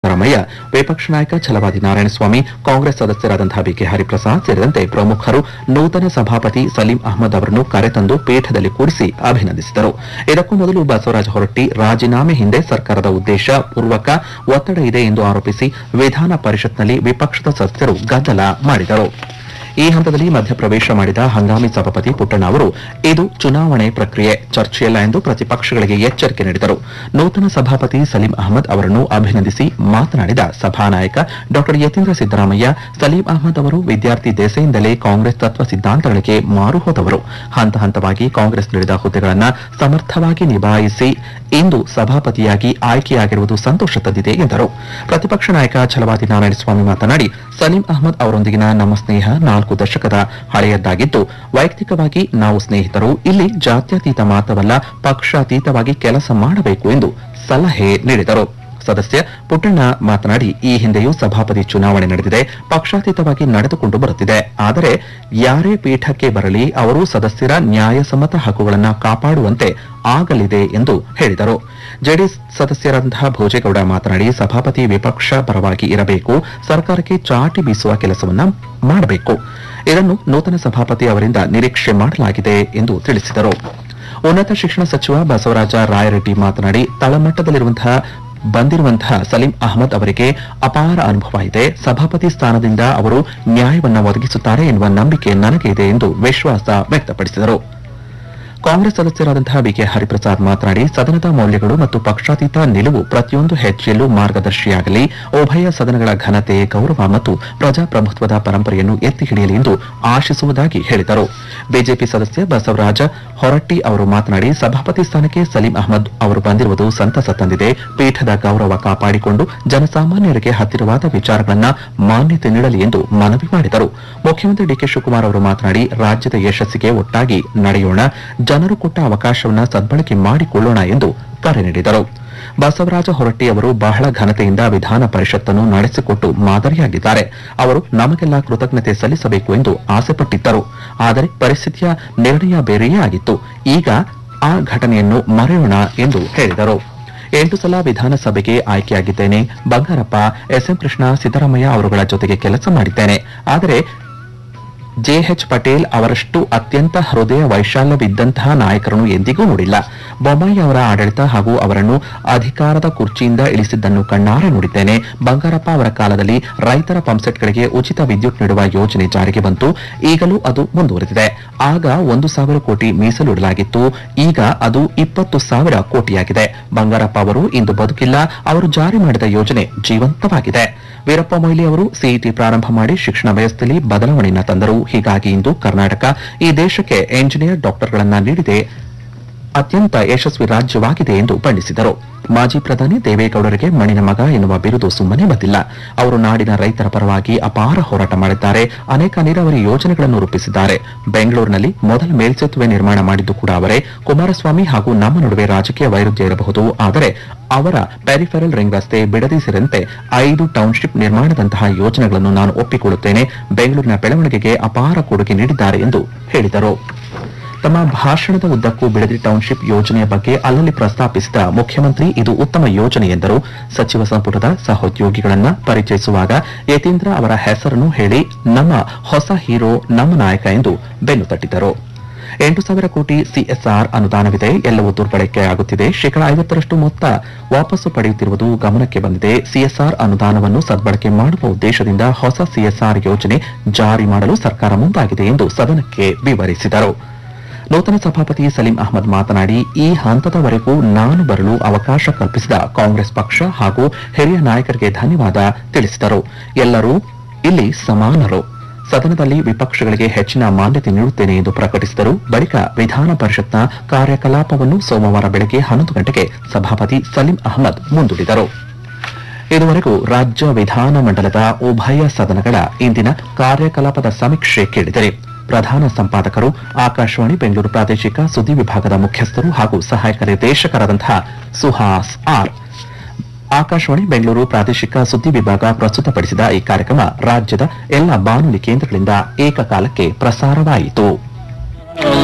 ಸಿದ್ದರಾಮಯ್ಯ, ವಿಪಕ್ಷ ನಾಯಕ ಛಲವಾದಿ ನಾರಾಯಣಸ್ವಾಮಿ, ಕಾಂಗ್ರೆಸ್ ಸದಸ್ಯರಾದಂತಹ ಬಿಕೆ ಹರಿಪ್ರಸಾದ್ ಸೇರಿದಂತೆ ಪ್ರಮುಖರು ನೂತನ ಸಭಾಪತಿ ಸಲೀಂ ಅಹ್ಮದ್ ಅವರನ್ನು ಕರೆತಂದು ಪೀಠದಲ್ಲಿ ಕೂರಿಸಿ ಅಭಿನಂದಿಸಿದರು. ಇದಕ್ಕೂ ಮೊದಲು ಬಸವರಾಜ ಹೊರಟ್ಟಿ ರಾಜೀನಾಮೆ ಹಿಂದೆ ಸರ್ಕಾರದ ಉದ್ದೇಶ ಪೂರ್ವಕ ಒತ್ತಡ ಇದೆ ಎಂದು ಆರೋಪಿಸಿ ವಿಧಾನ ಪರಿಷತ್ನಲ್ಲಿ ವಿಪಕ್ಷದ ಸದಸ್ಯರು ಗದ್ದಲ ಮಾಡಿದರು. ಈ ಹಂತದಲ್ಲಿ ಮಧ್ಯಪ್ರವೇಶ ಮಾಡಿದ ಹಂಗಾಮಿ ಸಭಾಪತಿ ಪುಟ್ಟಣ್ಣ ಅವರು, ಇದು ಚುನಾವಣೆ ಪ್ರಕ್ರಿಯೆ, ಚರ್ಚೆಯಲ್ಲ ಎಂದು ಪ್ರತಿಪಕ್ಷಗಳಿಗೆ ಎಚ್ಚರಿಕೆ ನೀಡಿದರು. ನೂತನ ಸಭಾಪತಿ ಸಲೀಂ ಅಹ್ಮದ್ ಅವರನ್ನು ಅಭಿನಂದಿಸಿ ಮಾತನಾಡಿದ ಸಭಾನಾಯಕ ಡಾ ಯತೀಂದ್ರ ಸಿದ್ದರಾಮಯ್ಯ, ಸಲೀಂ ಅಹ್ಮದ್ ಅವರು ವಿದ್ಯಾರ್ಥಿ ದೆಸೆಯಿಂದಲೇ ಕಾಂಗ್ರೆಸ್ ತತ್ವ ಸಿದ್ಧಾಂತಗಳಿಗೆ ಮಾರು ಹೋದವರು. ಹಂತ ಹಂತವಾಗಿ ಕಾಂಗ್ರೆಸ್ ನೀಡಿದ ಹುದ್ದೆಗಳನ್ನು ಸಮರ್ಥವಾಗಿ ನಿಭಾಯಿಸಿ ಇಂದು ಸಭಾಪತಿಯಾಗಿ ಆಯ್ಕೆಯಾಗಿರುವುದು ಸಂತೋಷ ತಂದಿದೆ ಎಂದರು. ಪ್ರತಿಪಕ್ಷ ನಾಯಕ ಛಲವಾದಿ ನಾರಾಯಣಸ್ವಾಮಿ ಮಾತನಾಡಿ, ಸಲೀಂ ಅಹ್ಮದ್ ಅವರೊಂದಿಗಿನ ನಮ್ಮ ಸ್ನೇಹ 4 ದಶಕದ ಹಳೆಯದ್ದಾಗಿದ್ದು, ವೈಯಕ್ತಿಕವಾಗಿ ನಾವು ಸ್ನೇಹಿತರು. ಇಲ್ಲಿ ಜಾತ್ಯತೀತ ಮಾತ್ರವಲ್ಲ, ಪಕ್ಷಾತೀತವಾಗಿ ಕೆಲಸ ಮಾಡಬೇಕು ಎಂದು ಸಲಹೆ ನೀಡಿದರು. ಸದಸ್ಯ ಪುಟ್ಟಣ್ಣ ಮಾತನಾಡಿ, ಈ ಹಿಂದೆಯೂ ಸಭಾಪತಿ ಚುನಾವಣೆ ನಡೆದಿದೆ, ಪಕ್ಷಾತೀತವಾಗಿ ನಡೆದುಕೊಂಡು ಬರುತ್ತಿದೆ. ಆದರೆ ಯಾರೇ ಪೀಠಕ್ಕೆ ಬರಲಿ ಅವರು ಸದಸ್ಯರ ನ್ಯಾಯಸಮ್ಮತ ಹಕ್ಕುಗಳನ್ನು ಕಾಪಾಡುವಂತೆ ಆಗಲಿದೆ ಎಂದು ಹೇಳಿದರು. ಜೆಡಿಎಸ್ ಸದಸ್ಯರಾದಂತಹ ಭೋಜೇಗೌಡ ಮಾತನಾಡಿ, ಸಭಾಪತಿ ವಿಪಕ್ಷ ಪರವಾಗಿ ಇರಬೇಕು, ಸರ್ಕಾರಕ್ಕೆ ಚಾಟಿ ಬೀಸುವ ಕೆಲಸವನ್ನ ಮಾಡಬೇಕು. ಇದನ್ನು ನೂತನ ಸಭಾಪತಿ ಅವರಿಂದ ನಿರೀಕ್ಷೆ ಮಾಡಲಾಗಿದೆ ಎಂದು ತಿಳಿಸಿದರು. ಉನ್ನತ ಶಿಕ್ಷಣ ಸಚಿವ ಬಸವರಾಜ ರಾಯರೆಡ್ಡಿ ಮಾತನಾಡಿ, ತಳಮಟ್ಟದಲ್ಲಿರುವಂತಹ ಬಂದಿರುವಂತಹ ಸಲೀಂ ಅಹ್ಮದ್ ಅವರಿಗೆ ಅಪಾರ ಅನುಭವ ಇದೆ. ಸಭಾಪತಿ ಸ್ಥಾನದಿಂದ ಅವರು ನ್ಯಾಯವನ್ನ ಒದಗಿಸುತ್ತಾರೆ ಎನ್ನುವ ನಂಬಿಕೆ ನನಗೆ ಇದೆ ಎಂದು ವಿಶ್ವಾಸ ವ್ಯಕ್ತಪಡಿಸಿದರು. ಕಾಂಗ್ರೆಸ್ ಸದಸ್ಯರಾದಂತಹ ಬಿಕೆ ಹರಿಪ್ರಸಾದ್ ಮಾತನಾಡಿ, ಸದನದ ಮೌಲ್ಯಗಳು ಮತ್ತು ಪಕ್ಷಾತೀತ ನಿಲುವು ಪ್ರತಿಯೊಂದು ಹೆಜ್ಜೆಯಲ್ಲೂ ಮಾರ್ಗದರ್ಶಿಯಾಗಲಿ, ಉಭಯ ಸದನಗಳ ಘನತೆ, ಗೌರವ ಮತ್ತು ಪ್ರಜಾಪ್ರಭುತ್ವದ ಪರಂಪರೆಯನ್ನು ಎತ್ತಿ ಹಿಡಿಯಲಿ ಎಂದು ಆಶಿಸುವುದಾಗಿ ಹೇಳಿದರು. ಬಿಜೆಪಿ ಸದಸ್ಯ ಬಸವರಾಜ ಹೊರಟ್ಟಿ ಅವರು ಮಾತನಾಡಿ, ಸಭಾಪತಿ ಸ್ಥಾನಕ್ಕೆ ಸಲೀಂ ಅಹ್ಮದ್ ಅವರು ಬಂದಿರುವುದು ಸಂತಸ ತಂದಿದೆ. ಪೀಠದ ಗೌರವ ಕಾಪಾಡಿಕೊಂಡು ಜನಸಾಮಾನ್ಯರಿಗೆ ಹತ್ತಿರವಾದ ವಿಚಾರಗಳನ್ನು ಮಾನ್ಯತೆ ನೀಡಲಿ ಎಂದು ಮನವಿ ಮಾಡಿದರು. ಮುಖ್ಯಮಂತ್ರಿ ಡಿಕೆ ಶಿವಕುಮಾರ್ ಅವರು ಮಾತನಾಡಿ, ರಾಜ್ಯದ ಯಶಸ್ಸಿಗೆ ಒಟ್ಟಾಗಿ ನಡೆಯೋಣ, ಜನರು ಕೊಟ್ಟ ಅವಕಾಶವನ್ನು ಸದ್ಬಳಕೆ ಮಾಡಿಕೊಳ್ಳೋಣ ಎಂದು ಕರೆ ನೀಡಿದರು. ಬಸವರಾಜ ಹೊರಟ್ಟಿ ಅವರು ಬಹಳ ಘನತೆಯಿಂದ ವಿಧಾನ ಪರಿಷತ್ತನ್ನು ನಡೆಸಿಕೊಟ್ಟು ಮಾದರಿಯಾಗಿದ್ದಾರೆ. ಅವರು ನಮಗೆಲ್ಲ ಕೃತಜ್ಞತೆ ಸಲ್ಲಿಸಬೇಕು ಎಂದು ಆಸೆಪಟ್ಟಿದ್ದರು. ಆದರೆ ಪರಿಸ್ಥಿತಿಯ ನಿರ್ಣಯ ಬೇರೆಯೇ ಆಗಿತ್ತು. ಈಗ ಆ ಘಟನೆಯನ್ನು ಮರೆಯೋಣ ಎಂದು ಹೇಳಿದರು. 8 ಸಲ ವಿಧಾನಸಭೆಗೆ ಆಯ್ಕೆಯಾಗಿದ್ದೇನೆ. ಬಂಗಾರಪ್ಪ, ಎಸ್ಎಂ ಕೃಷ್ಣ, ಸಿದ್ದರಾಮಯ್ಯ ಅವರುಗಳ ಜೊತೆಗೆ ಕೆಲಸ ಮಾಡಿದ್ದೇನೆ. ಆದರೆ ಜೆಎಚ್ ಪಟೇಲ್ ಅವರಷ್ಟು ಅತ್ಯಂತ ಹೃದಯ ವೈಶಾಲ್ಯವಿದ್ದಂತಹ ನಾಯಕರನ್ನು ಎಂದಿಗೂ ನೋಡಿಲ್ಲ. ಬೊಮ್ಮಾಯಿ ಅವರ ಆಡಳಿತ ಹಾಗೂ ಅವರನ್ನು ಅಧಿಕಾರದ ಕುರ್ಚಿಯಿಂದ ಇಳಿಸಿದ್ದನ್ನು ಕಣ್ಣಾರೆ ನೋಡಿದ್ದೇನೆ. ಬಂಗಾರಪ್ಪ ಅವರ ಕಾಲದಲ್ಲಿ ರೈತರ ಪಂಪ್ಸೆಟ್ಗಳಿಗೆ ಉಚಿತ ವಿದ್ಯುತ್ ನೀಡುವ ಯೋಜನೆ ಜಾರಿಗೆ ಬಂತು. ಈಗಲೂ ಅದು ಮುಂದುವರೆದಿದೆ. ಆಗ 1,000 ಕೋಟಿ ಮೀಸಲಿಡಲಾಗಿತ್ತು. ಈಗ ಅದು 20,000 ಕೋಟಿಯಾಗಿದೆ. ಬಂಗಾರಪ್ಪ ಅವರು ಇಂದು ಬದುಕಿಲ್ಲ. ಅವರು ಜಾರಿ ಮಾಡಿದ ಯೋಜನೆ ಜೀವಂತವಾಗಿದೆ. ವೀರಪ್ಪ ಮೊಯ್ಲಿ ಅವರು ಸಿಇಟಿ ಪ್ರಾರಂಭ ಮಾಡಿ ಶಿಕ್ಷಣ ವ್ಯವಸ್ಥೆಯಲ್ಲಿ ಬದಲಾವಣೆಯನ್ನು ತಂದರು. ಹೀಗಾಗಿ ಇಂದು ಕರ್ನಾಟಕ ಈ ದೇಶಕ್ಕೆ ಎಂಜಿನಿಯರ್ ಡಾಕ್ಟರ್ಗಳನ್ನ ನೀಡಿದೆ, ಅತ್ಯಂತ ಯಶಸ್ವಿ ರಾಜ್ಯವಾಗಿದೆ ಎಂದು ಬಣ್ಣಿಸಿದರು. ಮಾಜಿ ಪ್ರಧಾನಿ ದೇವೇಗೌಡರಿಗೆ ಮಣ್ಣಿನ ಮಗ ಎನ್ನುವ ಬಿರುದು ಸುಮ್ಮನೆ ಬಂದಿಲ್ಲ. ಅವರು ನಾಡಿನ ರೈತರ ಪರವಾಗಿ ಅಪಾರ ಹೋರಾಟ ಮಾಡಿದ್ದಾರೆ. ಅನೇಕ ನೀರಾವರಿ ಯೋಜನೆಗಳನ್ನು ರೂಪಿಸಿದ್ದಾರೆ. ಬೆಂಗಳೂರಿನಲ್ಲಿ ಮೊದಲ ಮೇಲ್ಸೇತುವೆ ನಿರ್ಮಾಣ ಮಾಡಿದ್ದು ಕೂಡ ಅವರೇ. ಕುಮಾರಸ್ವಾಮಿ ಹಾಗೂ ನಮ್ಮ ನಡುವೆ ರಾಜಕೀಯ ವೈರುಧ್ಯ ಇರಬಹುದು, ಆದರೆ ಅವರ ಪೆರಿಫೆರಲ್ ರಿಂಗ್ ರಸ್ತೆ, ಬಿಡದಿ ಸೇರಿದಂತೆ 5 ಟೌನ್ಶಿಪ್ ನಿರ್ಮಾಣದಂತಹ ಯೋಜನೆಗಳನ್ನು ನಾನು ಒಪ್ಪಿಕೊಳ್ಳುತ್ತೇನೆ. ಬೆಂಗಳೂರಿನ ಬೆಳವಣಿಗೆಗೆ ಅಪಾರ ಕೊಡುಗೆ ನೀಡಿದ್ದಾರೆ ಎಂದು ಹೇಳಿದರು. ತಮ್ಮ ಭಾಷಣದ ಉದ್ದಕ್ಕೂ ಬಿಡದಿ ಟೌನ್ಶಿಪ್ ಯೋಜನೆಯ ಬಗ್ಗೆ ಅಲ್ಲಲ್ಲಿ ಪ್ರಸ್ತಾಪಿಸಿದ ಮುಖ್ಯಮಂತ್ರಿ, ಇದು ಉತ್ತಮ ಯೋಜನೆ ಎಂದರು. ಸಚಿವ ಸಂಪುಟದ ಸಹೋದ್ಯೋಗಿಗಳನ್ನ ಪರಿಚಯಿಸುವಾಗ ಯತೀಂದ್ರ ಅವರ ಹೆಸರನ್ನು ಹೇಳಿ, ನಮ್ಮ ಹೊಸ ಹೀರೋ, ನಮ್ಮ ನಾಯಕ ಎಂದು ಬೆನ್ನು ತಟ್ಟಿದರು. 8,000 ಕೋಟಿ ಸಿಎಸ್ಆರ್ ಅನುದಾನವಿದೆ. ಎಲ್ಲವೂ ದುರ್ಬಳಕೆಯಾಗುತ್ತಿದೆ. 50% ಮೊತ್ತ ವಾಪಸ್ಸು ಪಡೆಯುತ್ತಿರುವುದು ಗಮನಕ್ಕೆ ಬಂದಿದೆ. ಸಿಎಸ್ಆರ್ ಅನುದಾನವನ್ನು ಸದ್ಬಳಕೆ ಮಾಡುವ ಉದ್ದೇಶದಿಂದ ಹೊಸ ಸಿಎಸ್ಆರ್ ಯೋಜನೆ ಜಾರಿ ಮಾಡಲು ಸರ್ಕಾರ ಮುಂದಾಗಿದೆ ಎಂದು ಸದನಕ್ಕೆ ವಿವರಿಸಿದರು. ನೂತನ ಸಭಾಪತಿ ಸಲೀಂ ಅಹ್ಮದ್ ಮಾತನಾಡಿ, ಈ ಹಂತದವರೆಗೂ ನಾನು ಬರಲು ಅವಕಾಶ ಕಲ್ಪಿಸಿದ ಕಾಂಗ್ರೆಸ್ ಪಕ್ಷ ಹಾಗೂ ಹಿರಿಯ ನಾಯಕರಿಗೆ ಧನ್ಯವಾದ ತಿಳಿಸಿದರು. ಎಲ್ಲರೂ ಇಲ್ಲಿ ಸಮಾನರು. ಸದನದಲ್ಲಿ ವಿಪಕ್ಷಗಳಿಗೆ ಹೆಚ್ಚಿನ ಮಾನ್ಯತೆ ನೀಡುತ್ತೇನೆ ಎಂದು ಪ್ರಕಟಿಸಿದರು. ಬಳಿಕ ವಿಧಾನ ಪರಿಷತ್ನ ಕಾರ್ಯಕಲಾಪವನ್ನು ಸೋಮವಾರ ಬೆಳಗ್ಗೆ 11 ಗಂಟೆಗೆ ಸಭಾಪತಿ ಸಲೀಂ ಅಹ್ಮದ್ ಮುಂದೂಡಿದರು. ಇದುವರೆಗೂ ರಾಜ್ಯ ವಿಧಾನಮಂಡಲದ ಉಭಯ ಸದನಗಳ ಇಂದಿನ ಕಾರ್ಯಕಲಾಪದ ಸಮೀಕ್ಷೆ ಕೇಳಿದರೆ ಪ್ರಧಾನ ಸಂಪಾದಕರು, ಆಕಾಶವಾಣಿ ಬೆಂಗಳೂರು ಪ್ರಾದೇಶಿಕ ಸುದ್ದಿ ವಿಭಾಗದ ಮುಖ್ಯಸ್ಥರು ಹಾಗೂ ಸಹಾಯಕ ನಿರ್ದೇಶಕರಾದಂತಹ ಸುಹಾಸ್ ಆರ್. ಆಕಾಶವಾಣಿ ಬೆಂಗಳೂರು ಪ್ರಾದೇಶಿಕ ಸುದ್ದಿ ವಿಭಾಗ ಪ್ರಸ್ತುತಪಡಿಸಿದ ಈ ಕಾರ್ಯಕ್ರಮ ರಾಜ್ಯದ ಎಲ್ಲ ಬಾನುಲಿ ಕೇಂದ್ರಗಳಿಂದ ಏಕಕಾಲಕ್ಕೆ ಪ್ರಸಾರವಾಯಿತು.